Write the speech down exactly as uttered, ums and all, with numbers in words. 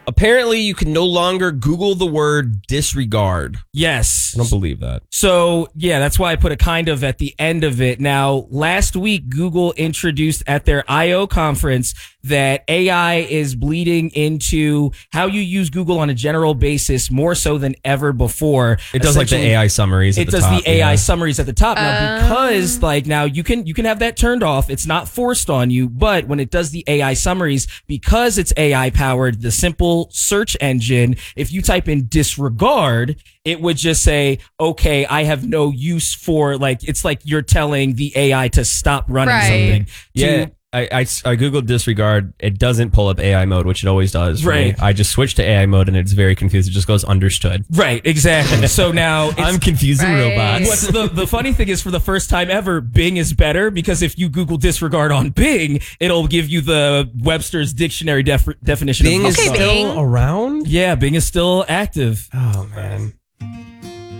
Apparently, you can no longer Google the word disregard. Yes. I don't believe that. So, yeah, that's why I put a kind of at the end of it. Now, last week, Google introduced at their I O conference that A I is bleeding into how you use Google on a general basis more so than ever before. It does like the A I summaries at It the does top, the A I yeah. summaries at the top. Now, because like now you can you can have that turned off. It's not forced on you, but when it does the A I summaries, because it's A I powered, the simple search engine, if you type in disregard, it would just say, okay, I have no use for, like, it's like you're telling the A I to stop running Right. something. To- Yeah, I, I, I Googled disregard. It doesn't pull up A I mode, which it always does. for Right. me. I just switched to A I mode and it's very confused. It just goes understood. Right, exactly. So now it's, I'm confusing Right. robots. What's the, the funny thing is, for the first time ever, Bing is better, because if you Google disregard on Bing, it'll give you the Webster's dictionary def- definition Bing of is Okay, still Bing. around? Yeah, Bing is still active. Oh, man.